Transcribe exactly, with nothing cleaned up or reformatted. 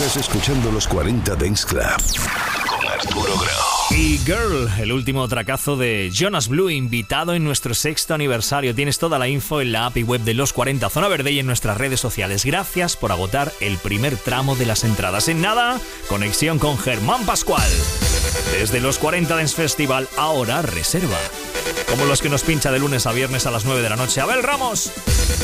Estás escuchando los cuarenta Dance Club con Arturo Grau. Y Girl, el último tracazo de Jonas Blue, invitado en nuestro sexto aniversario. Tienes toda la info en la app y web de Los cuarenta Zona Verde y en nuestras redes sociales. Gracias por agotar el primer tramo de las entradas. En nada, conexión con Germán Pascual. Desde Los cuarenta Dance Festival, ahora reserva. Como los que nos pincha de lunes a viernes a las nueve de la noche. Abel Ramos.